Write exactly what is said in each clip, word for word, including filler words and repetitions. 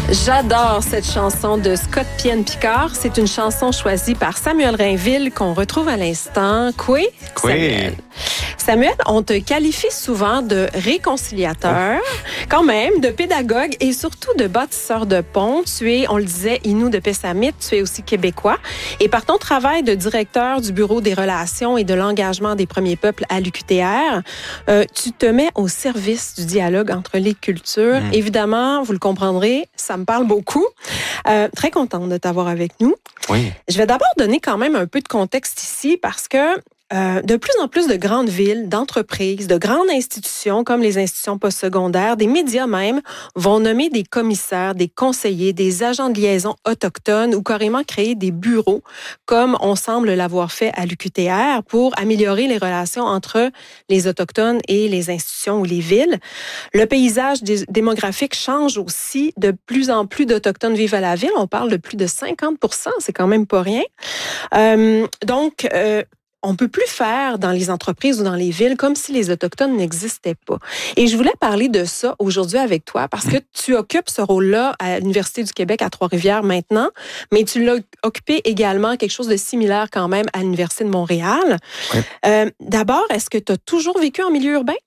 J'adore cette chanson de Scott Pienne-Picard. C'est une chanson choisie par Samuel Rainville qu'on retrouve à l'instant. Quoi? Quoi? Samuel. Samuel, on te qualifie souvent de réconciliateur, oh. quand même, de pédagogue et surtout de bâtisseur de ponts. Tu es, on le disait, Innu de Pessamit, tu es aussi québécois. Et par ton travail de directeur du Bureau des relations et de l'engagement des premiers peuples à l'U Q T R, euh, tu te mets au service du dialogue entre les cultures. Mmh. Évidemment, vous le comprendrez, ça me parle beaucoup. Euh, très contente de t'avoir avec nous. Oui. Je vais d'abord donner quand même un peu de contexte ici parce que Euh, de plus en plus de grandes villes, d'entreprises, de grandes institutions comme les institutions postsecondaires, des médias même, vont nommer des commissaires, des conseillers, des agents de liaison autochtones ou carrément créer des bureaux, comme on semble l'avoir fait à l'U Q T R, pour améliorer les relations entre les Autochtones et les institutions ou les villes. Le paysage démographique change aussi. De plus en plus d'Autochtones vivent à la ville. On parle de plus de cinquante pour cent, c'est quand même pas rien. Euh, donc, euh, on peut plus faire dans les entreprises ou dans les villes comme si les Autochtones n'existaient pas. Et je voulais parler de ça aujourd'hui avec toi parce que tu occupes ce rôle-là à l'Université du Québec à Trois-Rivières maintenant, mais tu l'as occupé également quelque chose de similaire quand même à l'Université de Montréal. Oui. Euh, d'abord, est-ce que tu as toujours vécu en milieu urbain?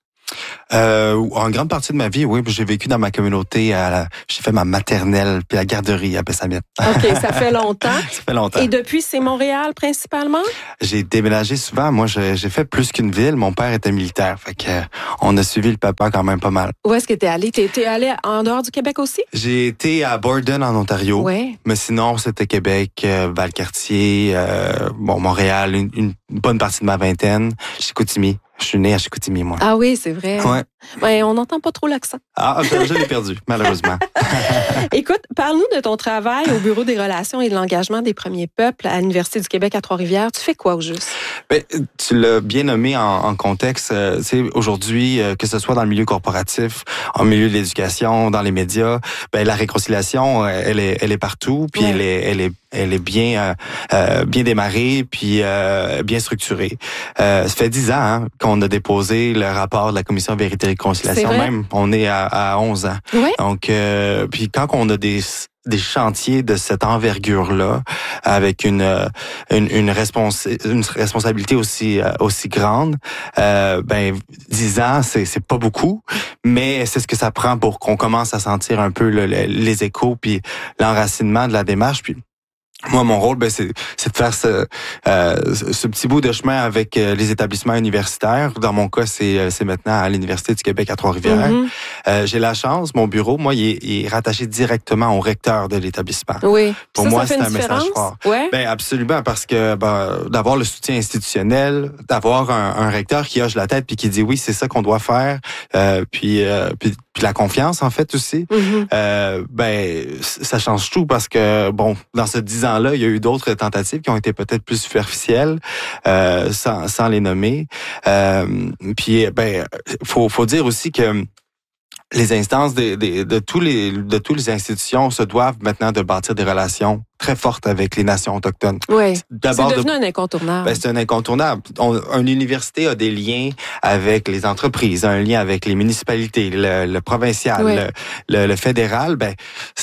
Euh, en grande partie de ma vie, oui, j'ai vécu dans ma communauté. À la, j'ai fait ma maternelle puis la garderie à Pessamit. OK, ça fait longtemps. Ça fait longtemps. Et depuis, c'est Montréal principalement? J'ai déménagé souvent. Moi, j'ai, j'ai fait plus qu'une ville. Mon père était militaire, fait que on a suivi le papa quand même pas mal. Où est-ce que t'es allé? T'es, t'es allé en dehors du Québec aussi? J'ai été à Borden en Ontario. Ouais. Mais sinon, c'était Québec, euh, Valcartier, euh, bon Montréal, une, une bonne partie de ma vingtaine, Chicoutimi. Je suis né à Chicoutimi, moi. Ah oui, c'est vrai. Ouais. Ouais, on n'entend pas trop l'accent. Ah, je, je l'ai perdu, malheureusement. Écoute, parle-nous de ton travail au Bureau des relations et de l'engagement des premiers peuples à l'Université du Québec à Trois-Rivières. Tu fais quoi au juste? Ben, tu l'as bien nommé en, en contexte. Euh, tu sais, aujourd'hui, euh, que ce soit dans le milieu corporatif, en milieu de l'éducation, dans les médias, ben la réconciliation, euh, elle est, elle est partout, puis ouais. elle est, elle est, elle est bien, euh, euh, bien démarrée, puis euh, bien structurée. Euh, ça fait dix ans hein, qu'on a déposé le rapport de la Commission Vérité et Réconciliation. Même, on est à, à onze ans. Oui. Donc, euh, puis quand on a des des chantiers de cette envergure-là, avec une une, une, respons- une responsabilité aussi aussi grande, euh, ben dix ans, c'est c'est pas beaucoup, mais c'est ce que ça prend pour qu'on commence à sentir un peu le, le, les échos puis l'enracinement de la démarche. Puis moi, mon rôle, ben, c'est, c'est de faire ce, euh, ce petit bout de chemin avec euh, les établissements universitaires. Dans mon cas, c'est, c'est maintenant à l'Université du Québec à Trois-Rivières. Mm-hmm. Euh, j'ai la chance, mon bureau, moi, il est, il est rattaché directement au recteur de l'établissement. Oui. Pour ça, moi, ça fait c'est une un différence? message fort. Ouais. Ben, absolument, parce que ben, d'avoir le soutien institutionnel, d'avoir un, un recteur qui hoche la tête puis qui dit oui, c'est ça qu'on doit faire, euh, puis, euh, puis puis la confiance en fait aussi, mm-hmm. euh, ben ça change tout parce que bon dans ce dix ans-là, il y a eu d'autres tentatives qui ont été peut-être plus superficielles, euh, sans, sans les nommer. Euh, puis ben faut faut dire aussi que les instances de, de, de tous les de toutes les institutions se doivent maintenant de bâtir des relations très forte avec les nations autochtones. Oui, D'abord, c'est devenu de, un incontournable. Ben, c'est un incontournable. On, une université a des liens avec les entreprises, un lien avec les municipalités, le, le provincial, oui. le, le, le fédéral. Ben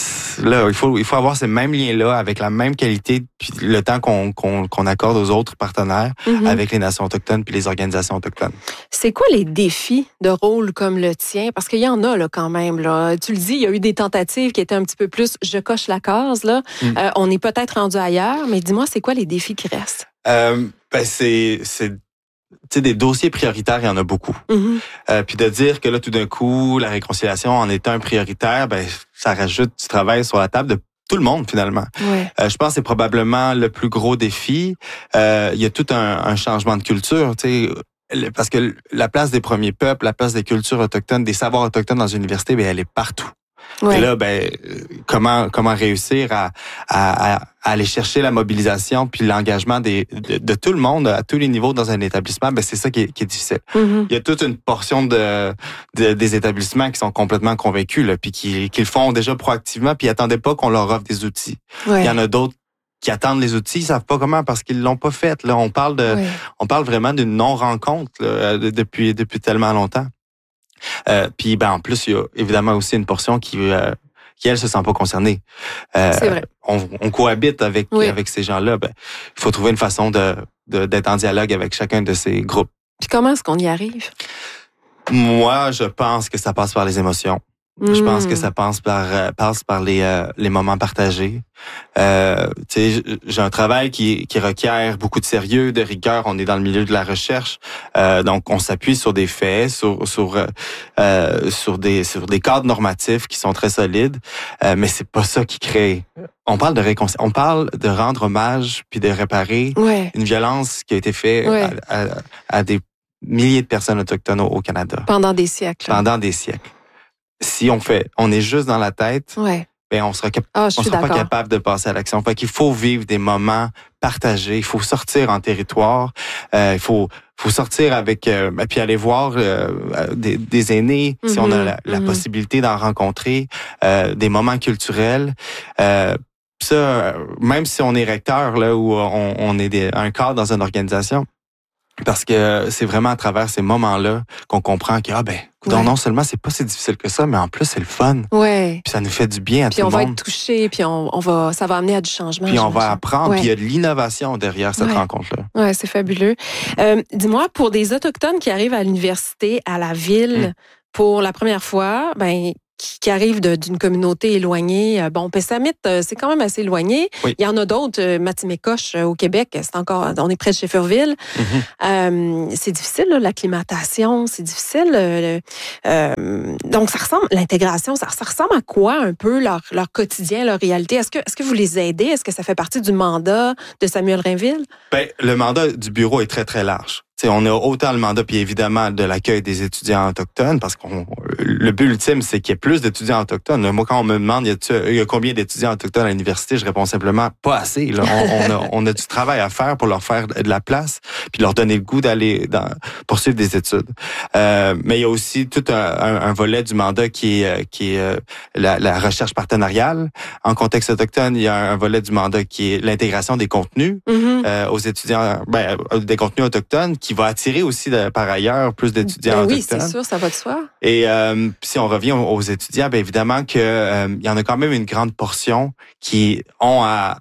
là, il faut il faut avoir ces mêmes liens-là avec la même qualité, puis le temps qu'on qu'on, qu'on accorde aux autres partenaires mm-hmm. avec les nations autochtones puis les organisations autochtones. C'est quoi les défis de rôle comme le tien? Parce qu'il y en a là quand même. Là. Tu le dis, il y a eu des tentatives qui étaient un petit peu plus « je coche la case ». Là. Mm. Euh, on est peut-être rendu ailleurs, mais dis-moi, c'est quoi les défis qui restent? Euh, ben c'est, c'est, tu sais, des dossiers prioritaires, il y en a beaucoup. Mm-hmm. Euh, puis de dire que là, tout d'un coup, la réconciliation en est un prioritaire, ben ça rajoute du travail sur la table de tout le monde finalement. Ouais. Euh, je pense que c'est probablement le plus gros défi. Euh, il y a tout un, un changement de culture, tu sais. Parce que la place des premiers peuples, la place des cultures autochtones, des savoirs autochtones dans une université, ben elle est partout. Ouais. Et là, ben comment comment réussir à, à, à aller chercher la mobilisation puis l'engagement des de, de tout le monde à tous les niveaux dans un établissement, ben c'est ça qui est, qui est difficile. Mm-hmm. Il y a toute une portion de, de des établissements qui sont complètement convaincus là, puis qui qui le font déjà proactivement, puis ils attendaient pas qu'on leur offre des outils. Ouais. Il y en a d'autres qui attendent les outils, ils savent pas comment parce qu'ils l'ont pas fait. Là, on parle de oui. on parle vraiment d'une non-rencontre là, depuis depuis tellement longtemps. Euh, puis ben en plus il y a évidemment aussi une portion qui euh, qui elles se sentent pas concernées. Euh, C'est vrai. On, on cohabite avec Oui. avec ces gens-là. Ben, il faut trouver une façon de, de d'être en dialogue avec chacun de ces groupes. Puis comment est-ce qu'on y arrive? Moi, je pense que ça passe par les émotions. Mm. Je pense que ça passe par euh, passe par les euh, les moments partagés. Euh, tu sais, j'ai un travail qui qui requiert beaucoup de sérieux, de rigueur. On est dans le milieu de la recherche, euh, donc on s'appuie sur des faits, sur sur euh, sur des sur des cadres normatifs qui sont très solides. Euh, mais c'est pas ça qui crée. On parle de réconcil... on parle de rendre hommage puis de réparer Ouais. une violence qui a été faite Ouais. à, à, à des milliers de personnes autochtones au, au Canada Pendant des siècles. pendant des siècles. Si on fait, on est juste dans la tête, Ouais. ben on sera, cap- Ah, je on suis sera pas d'accord. capable de passer à l'action. Fait qu'il faut vivre des moments partagés. Il faut sortir en territoire. Euh, il faut, faut sortir avec, euh, puis aller voir euh, des, des aînés si on a la, la Mhm. possibilité d'en rencontrer, euh, des moments culturels. Euh, ça, même si on est recteur là où on, on est des, un cadre dans une organisation. Parce que c'est vraiment à travers ces moments-là qu'on comprend que, ah ben, Ouais. non, non seulement c'est pas si difficile que ça, mais en plus c'est le fun. Ouais. Puis ça nous fait du bien à Puis tout on le va monde. être touché, puis on, on va, ça va amener à du changement. Puis on va j'imagine. apprendre, Ouais. puis il y a de l'innovation derrière cette Ouais. rencontre-là. Ouais, c'est fabuleux. Euh, dis-moi, pour des Autochtones qui arrivent à l'université, à la ville, Mm. pour la première fois, ben qui, qui arrivent de- d'une communauté éloignée, euh, bon, Pessamit, euh, c'est quand même assez éloigné. Oui. Il y en a d'autres, euh, Matimekauche euh, au Québec, c'est encore, on est près de Shefferville. Mhm. Euh, c'est difficile, là, l'acclimatation, c'est difficile. euh, euh, donc, ça ressemble, l'intégration, ça, ça ressemble à quoi un peu leur, leur quotidien, leur réalité? Est-ce que, est-ce que vous les aidez? Est-ce que ça fait partie du mandat de Samuel Rainville? Ben, le mandat du bureau est très, très large. T'sais, on a autant le mandat, puis évidemment, de l'accueil des étudiants autochtones, parce qu'on le but ultime, c'est qu'il y ait plus d'étudiants autochtones. Moi, quand on me demande, y a, y a combien d'étudiants autochtones à l'université, je réponds simplement, pas assez. Là. On, on, a, on a du travail à faire pour leur faire de la place, puis leur donner le goût d'aller dans, poursuivre des études. Euh, mais il y a aussi tout un, un, un volet du mandat qui est, qui est euh, la, la recherche partenariale. En contexte autochtone, il y a un volet du mandat qui est l'intégration des contenus Mm-hmm. euh, aux étudiants, ben, des contenus autochtones, qui va attirer aussi de, par ailleurs plus d'étudiants Ben oui, autochtones. c'est sûr, ça va de soi. Et euh, si on revient aux, aux étudiants, bien évidemment que euh, il y en a quand même une grande portion qui ont à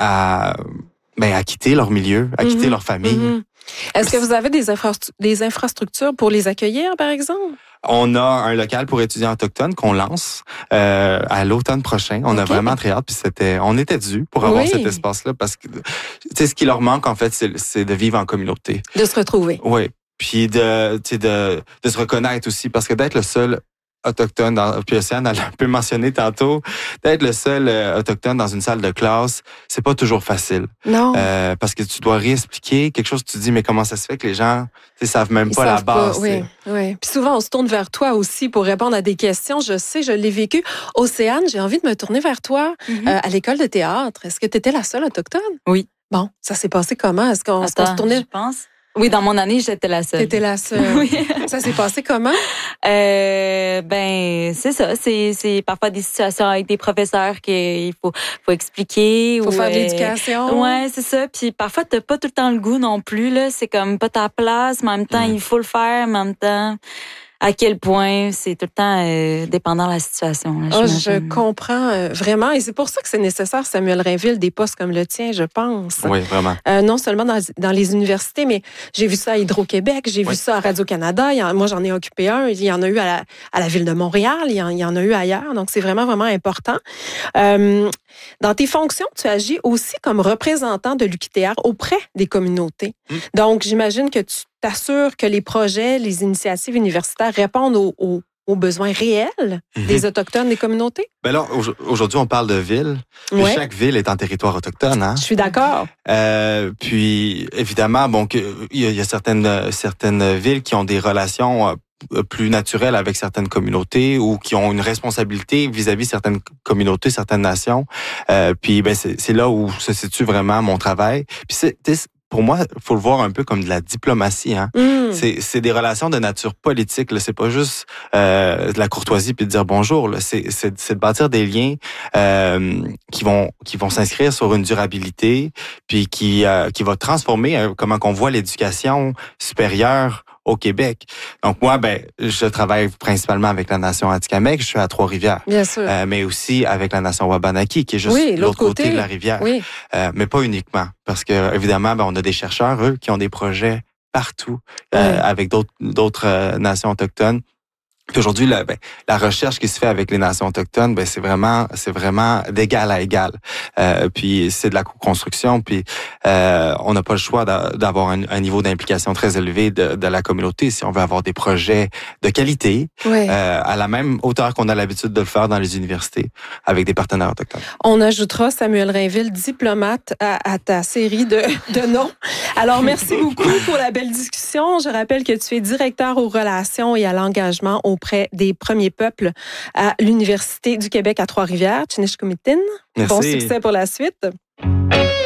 à ben à quitter leur milieu, à quitter Mhm. leur famille. Mhm. Est-ce que vous avez des, infrastru- des infrastructures pour les accueillir, par exemple? On a un local pour étudiants autochtones qu'on lance euh, à l'automne prochain. On a Ok. vraiment très hâte, puis c'était, on était dû pour avoir Oui. cet espace-là parce que, tu sais, ce qui leur manque en fait, c'est, c'est de vivre en communauté. De se retrouver. Oui, puis de, tu sais, de, de se reconnaître aussi, parce que d'être le seul autochtone, dans, puis Océane elle a un peu mentionné tantôt, d'être le seul euh, autochtone dans une salle de classe, c'est pas toujours facile. Non. Euh, parce que tu dois réexpliquer quelque chose, tu te dis, mais comment ça se fait que les gens, tu sais, savent même Ils pas la savent pas, base. oui, oui. Puis souvent, on se tourne vers toi aussi pour répondre à des questions. Je sais, je l'ai vécu. Océane, j'ai envie de me tourner vers toi. Mhm. Euh, à l'école de théâtre, est-ce que tu étais la seule autochtone? Oui. Bon, ça s'est passé comment? Est-ce qu'on, est-ce qu'on se Attends, tournait? je pense. Oui, dans mon année, j'étais la seule. T'étais la seule. Oui. Ça s'est passé comment? Euh, ben, c'est ça. C'est, c'est parfois des situations avec des professeurs qu'il faut, faut expliquer. Il faut ou, faire de euh, l'éducation. Ouais, c'est ça. Puis parfois, t'as pas tout le temps le goût non plus, là. C'est comme pas ta place, mais en même temps, Mm. il faut le faire, mais en même temps, à quel point c'est tout le temps euh, dépendant de la situation. Là, Ah, je j'imagine. comprends euh, vraiment. Et c'est pour ça que c'est nécessaire, Samuel Rainville, des postes comme le tien, je pense. Oui, vraiment. Euh, non seulement dans, dans les universités, mais j'ai vu ça à Hydro-Québec, j'ai Oui. vu ça à Radio-Canada. Il y en- moi, j'en ai occupé un. Il y en a eu à la, à la Ville de Montréal. Il y en, il y en a eu ailleurs. Donc, c'est vraiment, vraiment important. Euh, dans tes fonctions, tu agis aussi comme représentant de l'U Q T R auprès des communautés. Mm. Donc, j'imagine que tu t'assures que les projets, les initiatives universitaires répondent aux, aux, aux besoins réels Mhm. des Autochtones, des communautés. Ben là, au- aujourd'hui, on parle de ville. Mais Ouais. chaque ville est en territoire autochtone, hein? Je suis d'accord. Euh, puis évidemment, bon, que- il y a, il y a certaines euh, certaines villes qui ont des relations euh, plus naturelles avec certaines communautés ou qui ont une responsabilité vis-à-vis certaines communautés, certaines nations. Euh, puis ben c'est c'est là où se situe vraiment mon travail. Puis c'est tu sais, pour moi, il faut le voir un peu comme de la diplomatie, hein. Mm. C'est, c'est des relations de nature politique. Là. C'est pas juste euh, de la courtoisie puis de dire bonjour. Là. C'est, c'est, c'est de bâtir des liens euh, qui vont qui vont s'inscrire sur une durabilité puis qui euh, qui va transformer euh, comment qu'on voit l'éducation supérieure au Québec. Donc moi, ben, je travaille principalement avec la nation Atikamekw, je suis à Trois-Rivières. Bien sûr. Euh, mais aussi avec la nation Wabanaki, qui est juste oui, l'autre côté. côté de la rivière. Oui. Euh, mais pas uniquement, parce que évidemment, ben, on a des chercheurs, eux, qui ont des projets partout euh, oui. avec d'autres d'autres euh, nations autochtones. Puis aujourd'hui, la, ben, la recherche qui se fait avec les nations autochtones, ben c'est vraiment, c'est vraiment d'égal à égal. Euh, puis c'est de la co-construction. Puis euh, on n'a pas le choix d'avoir un, un niveau d'implication très élevé de, de la communauté si on veut avoir des projets de qualité oui. euh, à la même hauteur qu'on a l'habitude de le faire dans les universités avec des partenaires autochtones. On ajoutera Samuel Rainville, diplomate, à, à ta série de, de noms. Alors merci beaucoup pour la belle discussion. Je rappelle que tu es directeur aux relations et à l'engagement auprès des premiers peuples à l'Université du Québec à Trois-Rivières, Tchiniskumitin. Bon succès pour la suite.